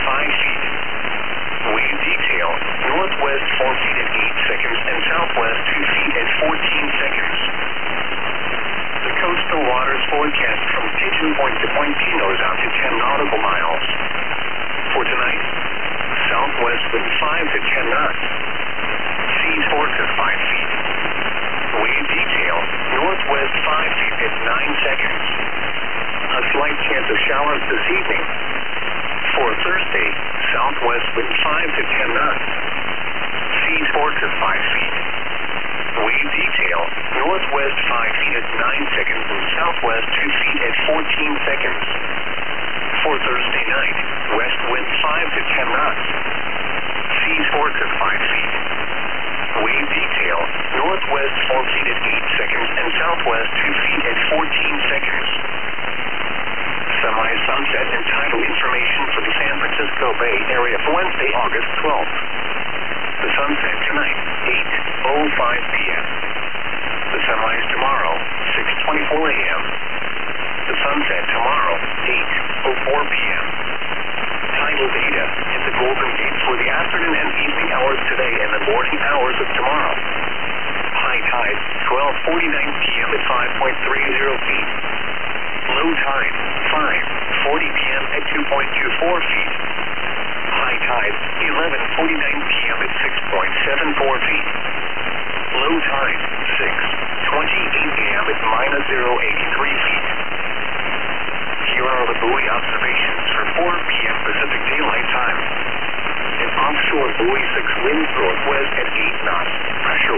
5 feet. Wind detail, northwest 4 feet at 8 seconds and southwest 2 feet at 14 seconds. The coastal waters forecast from Pigeon Point to Point Pinos out to 10 nautical miles. For tonight, southwest wind 5 to 10 knots. Seas 4 to 5 feet. Wind detail, northwest 5 feet at 9 seconds. A slight chance of showers this evening. For Thursday, southwest wind 5 to 10 knots. Seas 4 to 5 feet. Wind detail, northwest 5 feet at 9 seconds and southwest 2 feet at 14 seconds. For Thursday night, west wind 5 to 10 knots. Seas 4 to 5 feet. Wind detail, northwest 4 feet at 8 seconds and southwest 2 feet at 14 seconds. Semi-sunset and tidal information for the San Francisco Bay Area for Wednesday, August 12th. The sunset tonight, 8:05 p.m. The sunrise tomorrow, 6:24 a.m. The sunset tomorrow, 8:04 p.m. Tidal data in the Golden Gate for the afternoon and evening hours today and the morning hours of tomorrow. High tide, 12:49 p.m. at 5.30 feet. Low tide, 5:40 p.m. at 2.24 feet. High tide, 11:49 p.m. at 6.74 feet. Low tide, 6:28 a.m. at -0.83 feet. Here are the buoy observations for 4 p.m. Pacific Daylight Time. An offshore buoy 6 winds northwest at 8 knots, pressure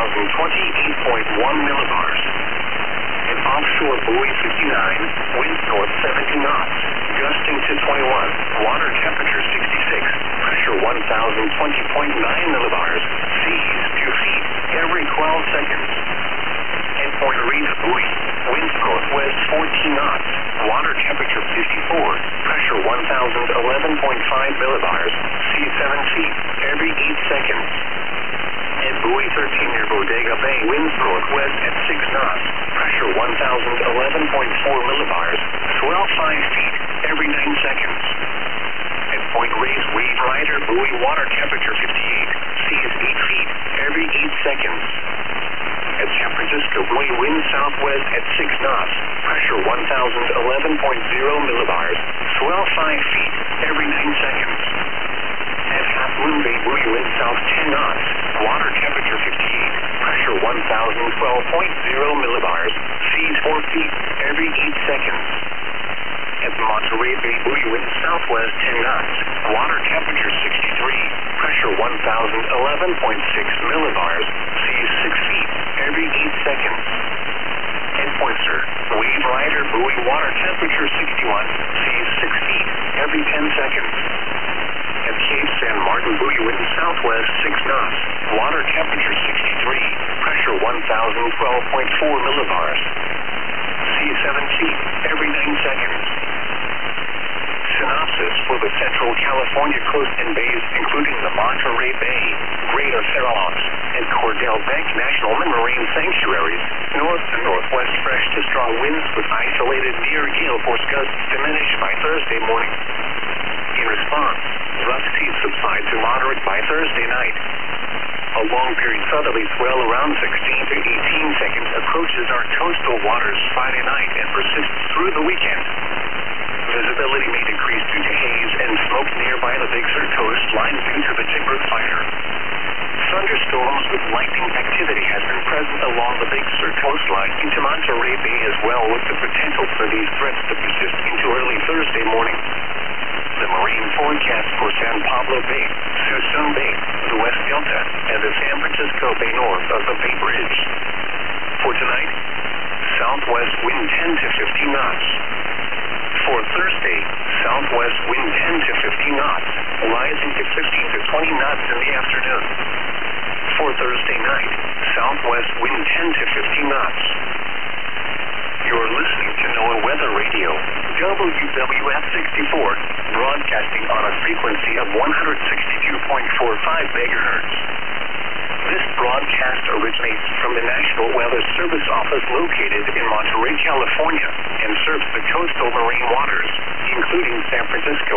1,028.1 millibars. An offshore buoy 59, winds north 70 knots, gusting to 21, water temperature 66, pressure 1,020.9 millibars, seas 2 feet every 12 seconds. And Point Reyes buoy, winds northwest 14 knots, water temperature 54, pressure 1,011.5 millibars, seas 7 feet every 8 seconds. And buoy 13 near Bodega Bay, winds northwest at 6 knots, pressure 1,011.4 millibars, swell 5 feet every 9 seconds. At Point Reyes Wave Rider buoy, water temperature 58, seas 8 feet every 8 seconds. At San Francisco buoy, wind southwest at 6 knots, pressure 1,011.0 millibars, swell 5 feet every 9 seconds. At Half Moon Bay buoy, wind south 10 knots, water temperature 58, pressure 1,012.0 millibars, seas 4 feet every 8 seconds. At Monterey Bay buoy, wind southwest 10 knots, water temperature 63, pressure 1,011.6 millibars, seas 6 feet every 8 seconds. At Pointer, Wave Rider buoy, water temperature 61, seas 6 feet every 10 seconds. At Cape San Martin buoy, wind southwest 6 knots, water temperature 63, pressure 1,012.4 millibars, seas 7 feet every 9 seconds. Synopsis for the Central California coast and bays, including the Monterey Bay, Greater Farallones, and Cordell Bank National Marine Sanctuaries. North to northwest fresh to strong winds with isolated near gale force gusts diminish by Thursday morning. In response, rough seas subside to moderate by Thursday night. A long-period southerly swell around 16 to 18 seconds approaches our coastal waters Friday night and persists through the weekend. Visibility may decrease due to haze and smoke nearby the Big Sur coastline due to the timber fire. Thunderstorms with lightning activity has been present along the Big Sur coastline into Monterey Bay as well, with the potential for these threats to persist into early Thursday morning. The marine forecast for San Pablo Bay, Suisun Bay, the West Delta, and the San Francisco Bay north of the Bay Bridge. For tonight, southwest wind 10 to 15 knots. For Thursday, southwest wind 10 to 15 knots, rising to 15 to 20 knots in the afternoon. For Thursday night, southwest wind 10 to 15 knots. You're listening to NOAA Weather Radio, WWF 64, broadcasting on a frequency of 162.45 megahertz. This broadcast originates from the National Weather Service Office located in Monterey, California, and serves the coastal marine waters, including San Francisco